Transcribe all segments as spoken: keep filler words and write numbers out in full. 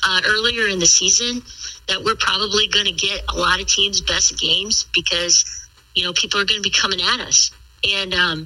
uh, earlier in the season that we're probably going to get a lot of teams' best games because, you know, people are going to be coming at us. And, um,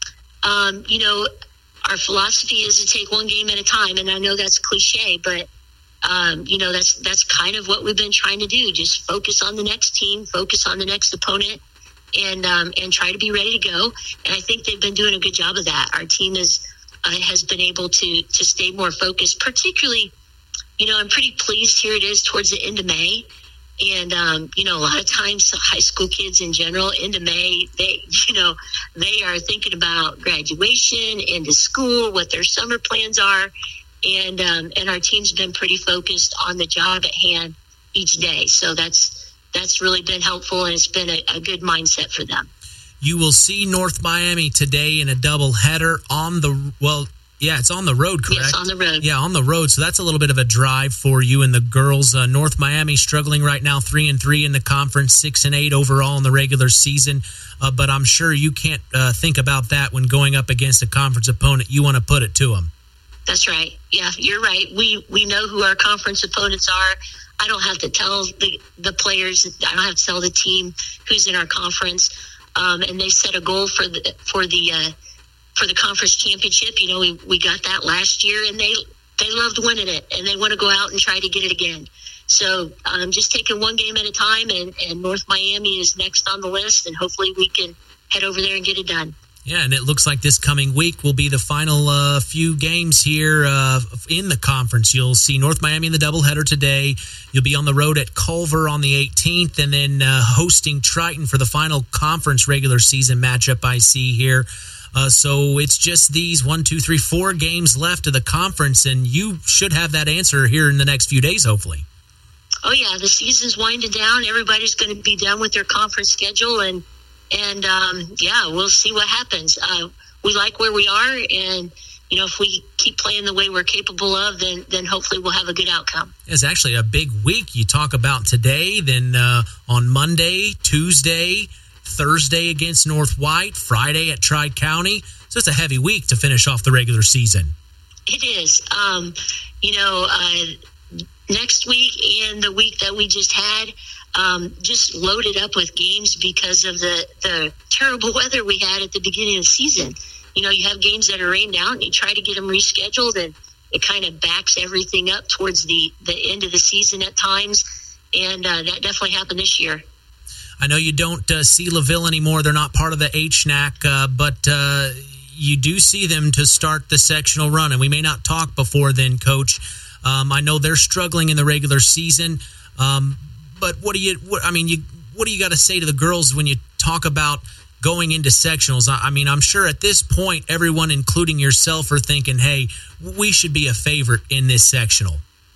um, you know, our philosophy is to take one game at a time. And I know that's cliche, but, um, you know, that's that's kind of what we've been trying to do. Just focus on the next team, focus on the next opponent, and um, and try to be ready to go. And I think they've been doing a good job of that. Our team is, uh, has been able to to stay more focused, particularly, you know, I'm pretty pleased here it is towards the end of May. And, um, you know, a lot of times high school kids in general, into May, they, you know, they are thinking about graduation, into school, what their summer plans are. And, um, and our team's been pretty focused on the job at hand each day. So that's, that's really been helpful, and it's been a, a good mindset for them. You will see North Miami today in a doubleheader on the, well, yeah, it's on the road, correct? Yes, on the road. Yeah, on the road. So that's a little bit of a drive for you and the girls. Uh, North Miami struggling right now, three and three in the conference, six and eight overall in the regular season. Uh, but I'm sure you can't uh, think about that when going up against a conference opponent. You want to put it to them. That's right. Yeah, you're right. We we know who our conference opponents are. I don't have to tell the the players. I don't have to tell the team who's in our conference. Um, and they set a goal for the for the. Uh, for the conference championship. You know, we, we got that last year, and they they loved winning it, and they want to go out and try to get it again. So um, just taking one game at a time, and, and North Miami is next on the list, and hopefully we can head over there and get it done. Yeah, and it looks like this coming week will be the final uh, few games here uh, in the conference. You'll see North Miami in the doubleheader today. You'll be on the road at Culver on the eighteenth, and then uh, hosting Triton for the final conference regular season matchup I see here. Uh, so it's just these one, two, three, four games left of the conference, and you should have that answer here in the next few days, hopefully. Oh, yeah, the season's winding down. Everybody's going to be done with their conference schedule, and, and um, yeah, we'll see what happens. Uh, we like where we are, and, you know, if we keep playing the way we're capable of, then, then hopefully we'll have a good outcome. It's actually a big week. You talk about today, then uh, on Monday, Tuesday, Thursday against North White, Friday at Tri-County. So it's a heavy week to finish off the regular season. It is. Um, you know, uh, next week and the week that we just had, um, just loaded up with games because of the, the terrible weather we had at the beginning of the season. You know, you have games that are rained out, and you try to get them rescheduled, and it kind of backs everything up towards the, the end of the season at times. And uh, that definitely happened this year. I know you don't uh, see LaVille anymore. They're not part of the H N A C, uh, but uh, you do see them to start the sectional run. And we may not talk before then, Coach. Um, I know they're struggling in the regular season. Um, but what do you, what, I mean, you, what do you got to say to the girls when you talk about going into sectionals? I, I mean, I'm sure at this point, everyone, including yourself, are thinking, hey, we should be a favorite in this sectional.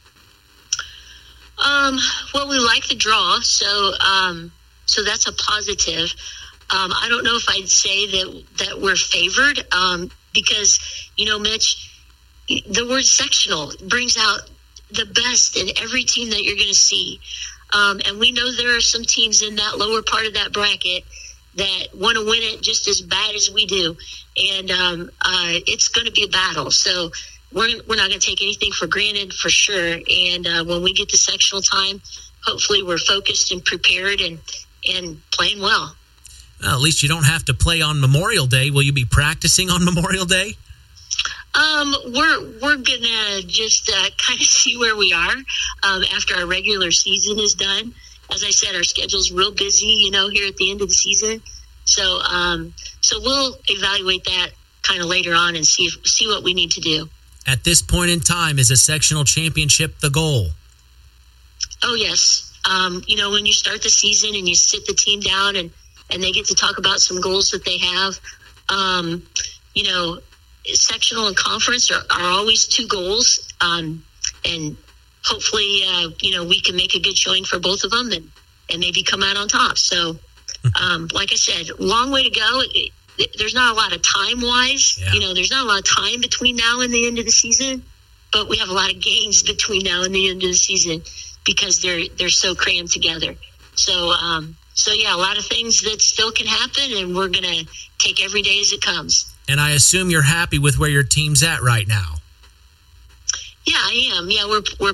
Um, well, we like the draw, so um, so that's a positive. Um, I don't know if I'd say that that we're favored um, because, you know, Mitch, the word sectional brings out the best in every team that you're going to see. Um, and we know there are some teams in that lower part of that bracket that want to win it just as bad as we do. And um, uh, it's going to be a battle. So we're, we're not going to take anything for granted, for sure. And uh, when we get to sectional time, hopefully we're focused and prepared and, and playing well. Well, at least you don't have to play on Memorial Day. Will you be practicing on Memorial Day? Um, we're we're gonna just uh, kind of see where we are um, after our regular season is done. As I said, our schedule's real busy, you know, here at the end of the season. So, um, so we'll evaluate that kind of later on and see if, see what we need to do. At this point in time, is a sectional championship the goal? Oh yes. Um, you know, when you start the season and you sit the team down and and they get to talk about some goals that they have, um, you know. Sectional and conference are, are always two goals, um, and hopefully, uh, you know, we can make a good showing for both of them and, and maybe come out on top. So, um, like I said, long way to go. It, it, there's not a lot of time-wise. Yeah. You know, there's not a lot of time between now and the end of the season, but we have a lot of games between now and the end of the season because they're they're so crammed together. So, um, so yeah, a lot of things that still can happen, and we're going to take every day as it comes. And I assume you're happy with where your team's at right now. Yeah, I am. Yeah, we're we're